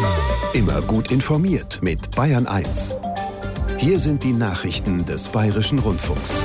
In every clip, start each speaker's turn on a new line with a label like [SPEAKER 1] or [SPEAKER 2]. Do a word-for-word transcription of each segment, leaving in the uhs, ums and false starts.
[SPEAKER 1] Immer gut informiert mit Bayern eins. Hier sind die Nachrichten des Bayerischen Rundfunks.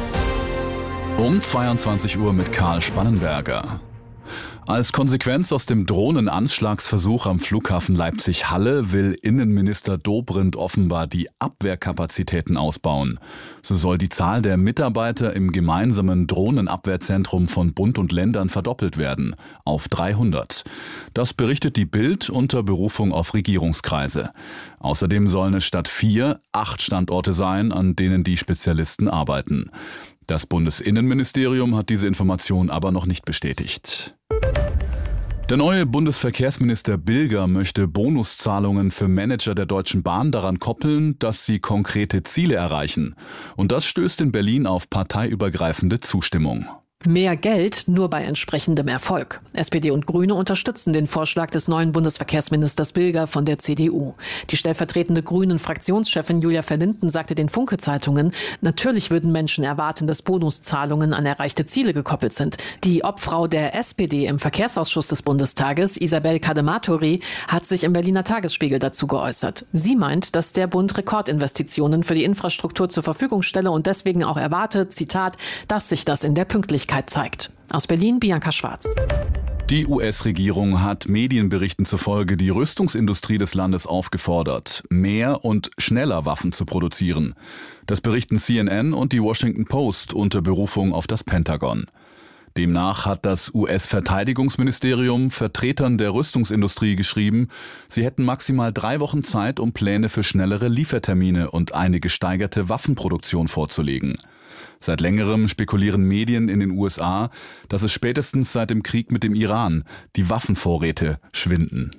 [SPEAKER 2] Um zweiundzwanzig Uhr mit Karl Spannenberger. Als Konsequenz aus dem Drohnenanschlagsversuch am Flughafen Leipzig-Halle will Innenminister Dobrindt offenbar die Abwehrkapazitäten ausbauen. So soll die Zahl der Mitarbeiter im gemeinsamen Drohnenabwehrzentrum von Bund und Ländern verdoppelt werden, auf dreihundert. Das berichtet die Bild unter Berufung auf Regierungskreise. Außerdem sollen es statt vier acht Standorte sein, an denen die Spezialisten arbeiten. Das Bundesinnenministerium hat diese Information aber noch nicht bestätigt. Der neue Bundesverkehrsminister Bilger möchte Bonuszahlungen für Manager der Deutschen Bahn daran koppeln, dass sie konkrete Ziele erreichen. Und das stößt in Berlin auf parteiübergreifende Zustimmung.
[SPEAKER 3] Mehr Geld nur bei entsprechendem Erfolg. S P D und Grüne unterstützen den Vorschlag des neuen Bundesverkehrsministers Bilger von der C D U. Die stellvertretende Grünen-Fraktionschefin Julia Verlinden sagte den Funke-Zeitungen, natürlich würden Menschen erwarten, dass Bonuszahlungen an erreichte Ziele gekoppelt sind. Die Obfrau der S P D im Verkehrsausschuss des Bundestages, Isabel Cadematori, hat sich im Berliner Tagesspiegel dazu geäußert. Sie meint, dass der Bund Rekordinvestitionen für die Infrastruktur zur Verfügung stelle und deswegen auch erwarte, Zitat, dass sich das in der Pünktlichkeit zeigt. Aus Berlin, Bianca Schwarz.
[SPEAKER 2] Die U S-Regierung hat Medienberichten zufolge die Rüstungsindustrie des Landes aufgefordert, mehr und schneller Waffen zu produzieren. Das berichten C N N und die Washington Post unter Berufung auf das Pentagon. Demnach hat das U S-Verteidigungsministerium Vertretern der Rüstungsindustrie geschrieben, sie hätten maximal drei Wochen Zeit, um Pläne für schnellere Liefertermine und eine gesteigerte Waffenproduktion vorzulegen. Seit längerem spekulieren Medien in den U S A, dass es spätestens seit dem Krieg mit dem Iran die Waffenvorräte schwinden.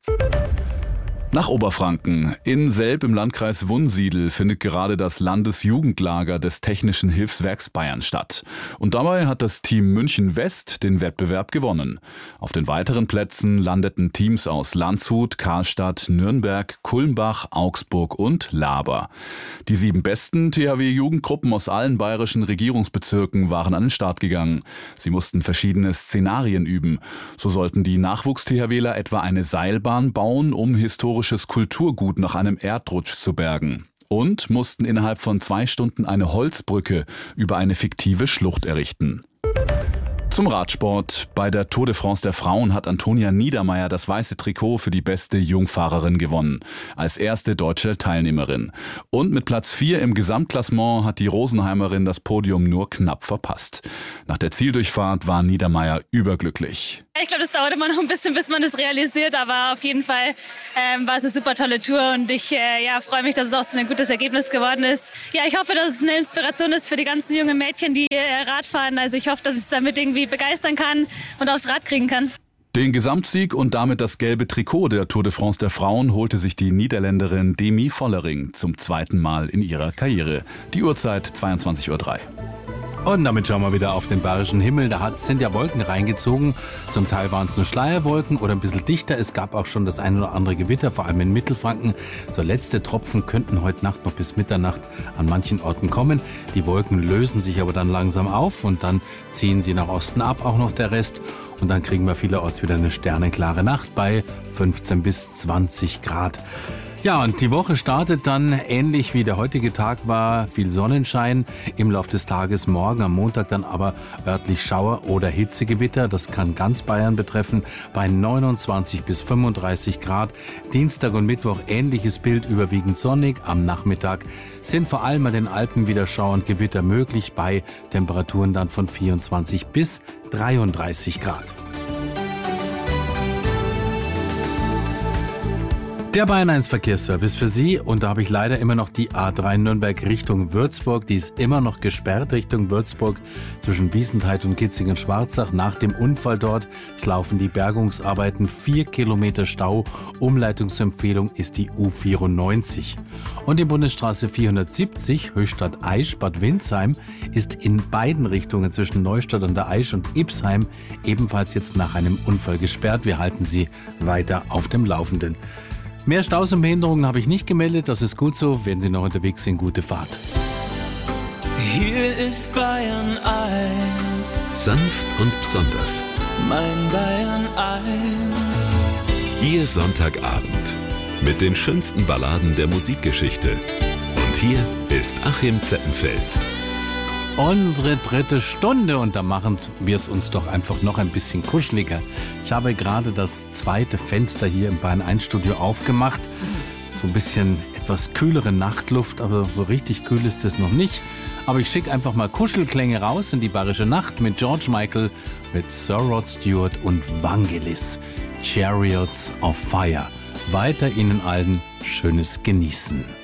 [SPEAKER 2] Nach Oberfranken. In Selb im Landkreis Wunsiedel findet gerade das Landesjugendlager des Technischen Hilfswerks Bayern statt. Und dabei hat das Team München West den Wettbewerb gewonnen. Auf den weiteren Plätzen landeten Teams aus Landshut, Karlstadt, Nürnberg, Kulmbach, Augsburg und Laber. Die sieben besten T H W-Jugendgruppen aus allen bayerischen Regierungsbezirken waren an den Start gegangen. Sie mussten verschiedene Szenarien üben. So sollten die Nachwuchs-T H Wler etwa eine Seilbahn bauen, um historische Kulturgut nach einem Erdrutsch zu bergen und mussten innerhalb von zwei Stunden eine Holzbrücke über eine fiktive Schlucht errichten. Zum Radsport. Bei der Tour de France der Frauen hat Antonia Niedermeier das weiße Trikot für die beste Jungfahrerin gewonnen, als erste deutsche Teilnehmerin. Und mit Platz vier im Gesamtklassement hat die Rosenheimerin das Podium nur knapp verpasst. Nach der Zieldurchfahrt war Niedermeier überglücklich.
[SPEAKER 4] Ich glaube, das dauert immer noch ein bisschen, bis man das realisiert, aber auf jeden Fall ähm, war es eine super tolle Tour und ich äh, ja, freue mich, dass es auch so ein gutes Ergebnis geworden ist. Ja, ich hoffe, dass es eine Inspiration ist für die ganzen jungen Mädchen, die äh, Rad fahren. Also ich hoffe, dass ich es damit irgendwie begeistern kann und aufs Rad kriegen kann.
[SPEAKER 2] Den Gesamtsieg und damit das gelbe Trikot der Tour de France der Frauen holte sich die Niederländerin Demi Vollering zum zweiten Mal in ihrer Karriere. Die Uhrzeit zweiundzwanzig Uhr drei.
[SPEAKER 5] Und damit schauen wir wieder auf den bayerischen Himmel. Da hat, sind ja Wolken reingezogen. Zum Teil waren es nur Schleierwolken oder ein bisschen dichter. Es gab auch schon das ein oder andere Gewitter, vor allem in Mittelfranken. So letzte Tropfen könnten heute Nacht noch bis Mitternacht an manchen Orten kommen. Die Wolken lösen sich aber dann langsam auf und dann ziehen sie nach Osten ab, auch noch der Rest. Und dann kriegen wir vielerorts wieder eine sternenklare Nacht bei fünfzehn bis zwanzig Grad. Ja, und die Woche startet dann ähnlich wie der heutige Tag war, viel Sonnenschein, im Lauf des Tages morgen, am Montag dann aber örtlich Schauer oder Hitzegewitter, das kann ganz Bayern betreffen, bei neunundzwanzig bis fünfunddreißig Grad. Dienstag und Mittwoch ähnliches Bild, überwiegend sonnig, am Nachmittag sind vor allem an den Alpen wieder Schauer und Gewitter möglich, bei Temperaturen dann von vierundzwanzig bis dreiunddreißig Grad. Der Bayern eins Verkehrsservice für Sie, und da habe ich leider immer noch die A drei Nürnberg Richtung Würzburg. Die ist immer noch gesperrt Richtung Würzburg zwischen Wiesentheit und Kitzingen-Schwarzach. Nach dem Unfall dort, es laufen die Bergungsarbeiten, vier Kilometer Stau. Umleitungsempfehlung ist die U vierundneunzig. Und die Bundesstraße vierhundertsiebzig, Höchstadt-Aisch-Bad Windsheim, ist in beiden Richtungen zwischen Neustadt an der Aisch und Ipsheim ebenfalls jetzt nach einem Unfall gesperrt. Wir halten Sie weiter auf dem Laufenden. Mehr Staus und Behinderungen habe ich nicht gemeldet, das ist gut so. Wenn Sie noch unterwegs sind, gute Fahrt.
[SPEAKER 6] Hier ist Bayern eins.
[SPEAKER 1] Sanft und besonders.
[SPEAKER 6] Mein Bayern eins.
[SPEAKER 7] Ihr Sonntagabend mit den schönsten Balladen der Musikgeschichte. Und hier ist Achim Zeppenfeld.
[SPEAKER 5] Unsere dritte Stunde, und da machen wir es uns doch einfach noch ein bisschen kuscheliger. Ich habe gerade das zweite Fenster hier im Bayern eins Studio aufgemacht. So ein bisschen etwas kühlere Nachtluft, aber so richtig kühl ist es noch nicht. Aber ich schicke einfach mal Kuschelklänge raus in die bayerische Nacht mit George Michael, mit Sir Rod Stewart und Vangelis. Chariots of Fire. Weiter Ihnen allen schönes Genießen.